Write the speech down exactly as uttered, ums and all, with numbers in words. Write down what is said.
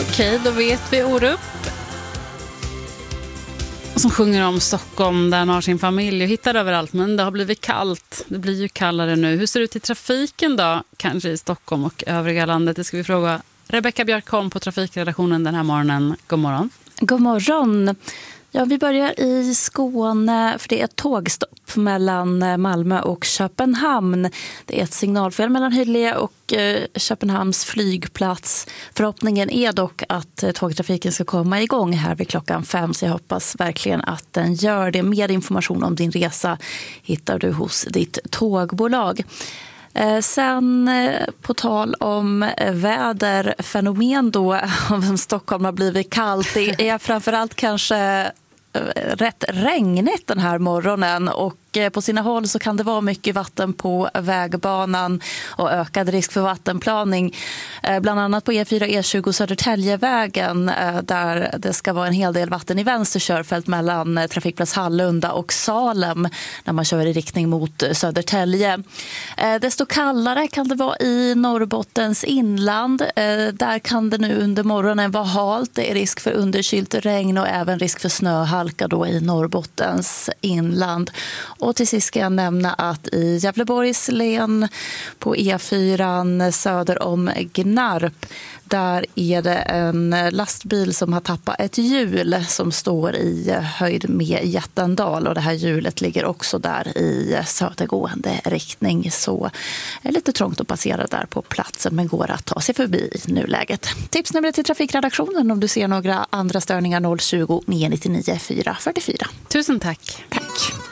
Okej, då vet vi Orup. Som sjunger om Stockholm där han har sin familj och hittar överallt, men det har blivit kallt. Det blir ju kallare nu. Hur ser det ut i trafiken då? Kanske i Stockholm och övriga landet. Det ska vi fråga Rebecka Björkholm på trafikredaktionen den här morgonen. God morgon. God morgon. Ja, vi börjar i Skåne för det är ett tågstopp mellan Malmö och Köpenhamn. Det är ett signalfel mellan Hyllie och eh, Köpenhamns flygplats. Förhoppningen är dock att eh, tågtrafiken ska komma igång här vid klockan fem, så jag hoppas verkligen att den gör det. Mer information om din resa hittar du hos ditt tågbolag. Sen på tal om väderfenomen då, om Stockholm har blivit kallt, det är framförallt kanske rätt regnigt den här morgonen och på sina håll så kan det vara mycket vatten på vägbanan och ökad risk för vattenplaning. Bland annat på E fyra E tjugo Södertäljevägen där det ska vara en hel del vatten i vänster körfält mellan trafikplats Hallunda och Salem när man kör i riktning mot Södertälje. Desto kallare kan det vara i Norrbottens inland. Där kan det nu under morgonen vara halt. Det är risk för underkylt regn och även risk för snöhalka då i Norrbottens inland. Och till sist ska jag nämna att i Gävleborgs län på E fyra söder om Gnarp, där är det en lastbil som har tappat ett hjul som står i höjd med Jättendal. Och det här hjulet ligger också där i södergående riktning. Så är lite trångt att passera där på platsen, men går att ta sig förbi i nuläget. Tipsnumret till trafikredaktionen om du ser några andra störningar noll tjugo, nio nio nio, fyra fyra fyra. Tusen tack. Tack.